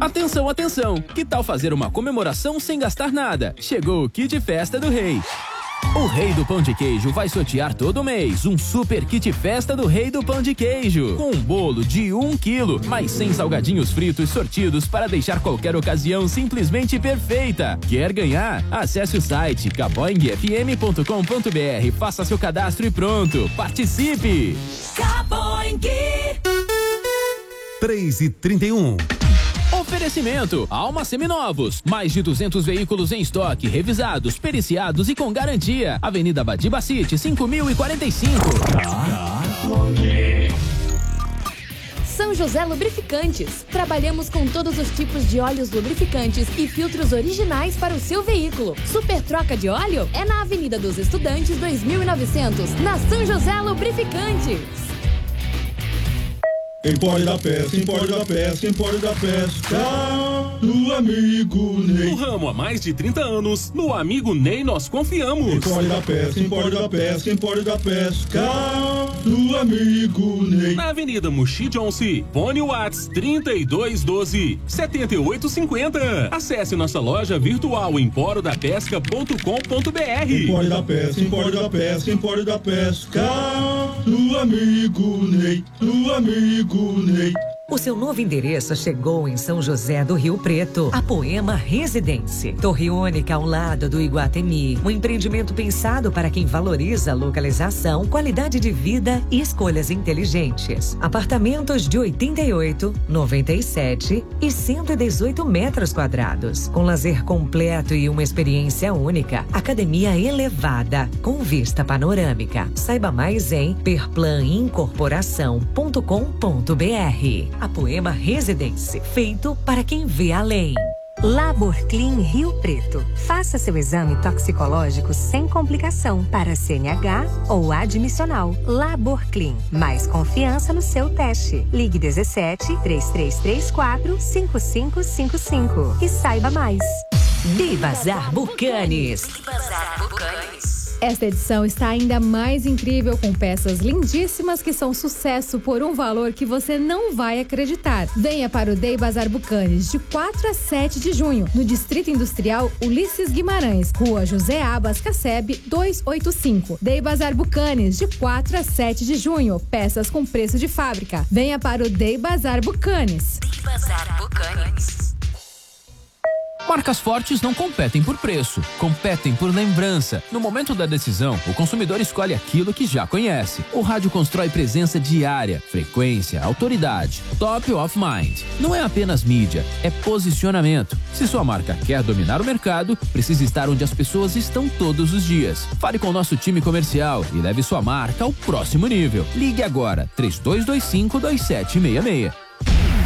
Atenção, atenção! Que tal fazer uma comemoração sem gastar nada? Chegou o Kit Festa do Rei. O Rei do Pão de Queijo vai sortear todo mês um super kit festa do Rei do Pão de Queijo. Com um bolo de 1 quilo, mais 100 salgadinhos fritos sortidos para deixar qualquer ocasião simplesmente perfeita. Quer ganhar? Acesse o site caboingfm.com.br, faça seu cadastro e pronto. Participe! Caboing 3h31. Oferecimento: Alma Seminovos. Mais de 200 veículos em estoque, revisados, periciados e com garantia. Avenida Badiba City, 5045. São José Lubrificantes. Trabalhamos com todos os tipos de óleos lubrificantes e filtros originais para o seu veículo. Super troca de óleo é na Avenida dos Estudantes, 2900, na São José Lubrificantes. Empório da Pesca, Empório da Pesca, Empório da Pesca, do amigo Ney. No ramo há mais de 30 anos, no amigo Ney nós confiamos. Empório da Pesca, Empório da Pesca, Empório da Pesca, do amigo Ney. Na Avenida Muxi Johnson, fone Whats 3212-7850. Acesse nossa loja virtual emporodapesca.com.br. Empório da Pesca, Empório da Pesca, Empório da Pesca, do amigo Ney, do amigo Ney. O seu novo endereço chegou em São José do Rio Preto, a Poema Residência. Torre única ao lado do Iguatemi. Um empreendimento pensado para quem valoriza localização, qualidade de vida e escolhas inteligentes. Apartamentos de 88, 97 e 118 metros quadrados. Com lazer completo e uma experiência única. Academia elevada, com vista panorâmica. Saiba mais em perplanincorporação.com.br. A Poema Residência, feito para quem vê além. Labor Clean Rio Preto. Faça seu exame toxicológico sem complicação para CNH ou admissional. Labor Clean. Mais confiança no seu teste. Ligue 17 3334 5555 e saiba mais. De Bazar Bucanes. Esta edição está ainda mais incrível, com peças lindíssimas que são sucesso por um valor que você não vai acreditar. Venha para o Day Bazar Bucanes de 4 a 7 de junho, no Distrito Industrial Ulisses Guimarães, Rua José Abas Casseb 285. Day Bazar Bucanes de 4 a 7 de junho, peças com preço de fábrica. Venha para o Day Bazar Bucanes. Day Bazar Bucanes. Marcas fortes não competem por preço, competem por lembrança. No momento da decisão, o consumidor escolhe aquilo que já conhece. O rádio constrói presença diária, frequência, autoridade, top of mind. Não é apenas mídia, é posicionamento. Se sua marca quer dominar o mercado, precisa estar onde as pessoas estão todos os dias. Fale com o nosso time comercial e leve sua marca ao próximo nível. Ligue agora, 3225-2766.